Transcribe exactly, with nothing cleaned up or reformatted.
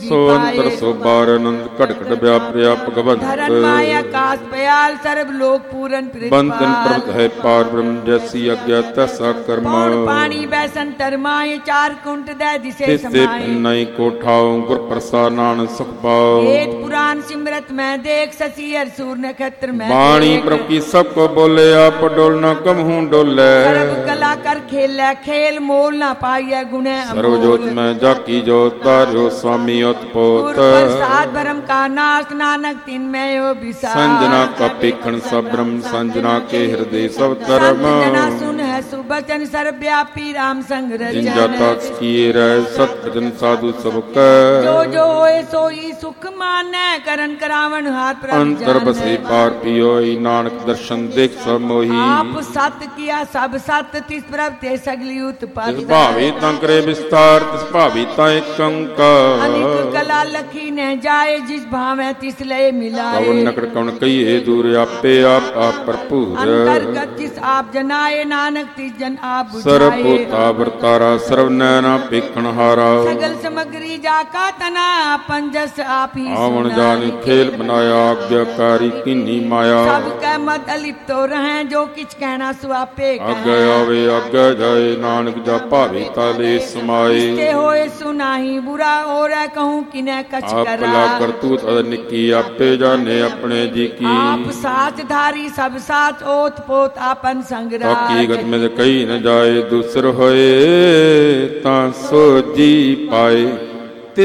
सोअंतर सो बार आनंद घट घट व्याप व्याप गवंत धरन माया आकाश पयाल सर्व लोक पूरन बंधन प्रभुत है पार ब्रह्म जैसी अज्ञा तैसा कर्म पानी बैसन तरमाए चार कुंट दे दिसे तिससे समाए नई कोठाओ गुर प्रसाद नानक सुख पाओ वेद पुराण सिमरत मैं देख ससी हर सूर नक्षत्र में वाणी प्रभु की सबको बोले आप डोलना कम हूँ डोले सर्व कला कर खेल खेल मोल ना पाइए गुणे सर्वजोत में जाकी जोत तारो स्वामी उत्पोत प्रसाद भरम का नाश नानक तिन में हो विसार संजना का पेखण सब ब्रह्म संजना के हृदय सब धर्म संजना सुन है सुबचन सर्वव्यापी राम संग जिन जाता किए रहे सतवचन साधु सब कर जो जो होए सोई सुख माने करन करावन हाथ अंतर बसे पार पियो नानक दर्शन देख सब मोही आप सत किया सब सत तिस प्रभ ते सगली उत्पत्ति जिस भावे ता करे विस्तार तिस भावे ता एकंकार अनेक कला लखी न जाए जिस भावे तिस लय मिलाए कवन नकड़ कवन कहिए दूर आपे आप आप भरपूर अंतर्गत जिस आप जनाए नानक तिस जन आप सर्व बुझाए भूता वर्तारा सर्व नैना पेखण हारा सगल समग्री जाका तना आपन जस आप ही आवन सुनाए। जान खेल बनाया आज्ञाकारी किन्नी माया सब कै मत अलिप्त तो रहे जो किछ कहना सुआपे आगे आवे आगे जाए नानक जा भावे ताले समाए ते होए सुनाही बुरा और कहूँ किने कछ आप करा ला करतूत अद निकी आपे जाने अपने जी की आप साच धारी सब साच ओत पोत आपन संग हकीकत में कही न जाए दूसर होए ता सो जी पाए